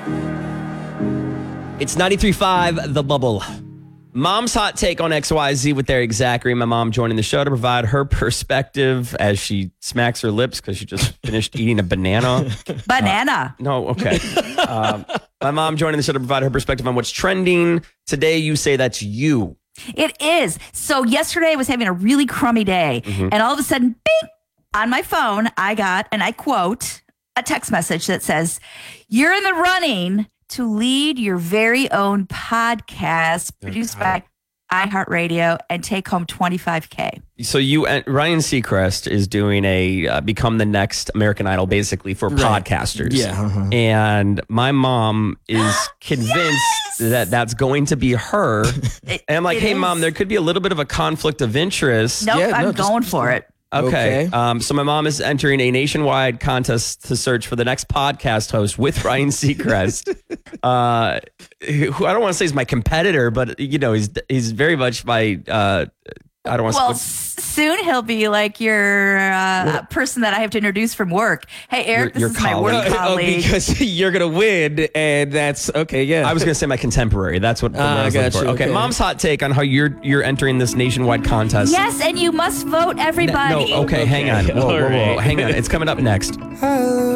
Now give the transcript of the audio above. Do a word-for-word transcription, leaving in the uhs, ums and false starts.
It's ninety-three point five, The Bubble. Mom's hot take on X Y Z with Eric Zachary. My mom joining the show to provide her perspective as she smacks her lips because she just finished eating a banana. Banana. Uh, no, okay. um, my mom joining the show to provide her perspective on what's trending. Today, you say that's you. It is. So yesterday I was having a really crummy day, mm-hmm. and all of a sudden, bing, on my phone, I got, and I quote, a text message that says, "You're in the running to lead your very own podcast produced oh, by iHeartRadio and take home twenty-five K. So you, Ryan Seacrest is doing a uh, become the next American Idol, basically for right. podcasters. Yeah, uh-huh. And my mom is convinced yes! that that's going to be her. It, and I'm like, hey, is. Mom, there could be a little bit of a conflict of interest. Nope, yeah, I'm no, going just, for it. Okay. okay. Um, so my mom is entering a nationwide contest to search for the next podcast host with Ryan Seacrest. uh, who I don't want to say is my competitor, but you know, he's he's very much my. Uh, I don't want to. Well, s- soon he'll be like your uh, person that I have to introduce from work. Hey, Eric, your, this your is my work oh, colleague. Oh, because you're gonna win, and that's okay. Yeah, I was gonna say my contemporary. That's what. Uh, I was got for. you. Okay. okay, Mom's hot take on how you're you're entering this nationwide contest. Yes, and you must vote everybody. No, okay, okay. hang on. Whoa, whoa, whoa, All right. hang on. It's coming up next.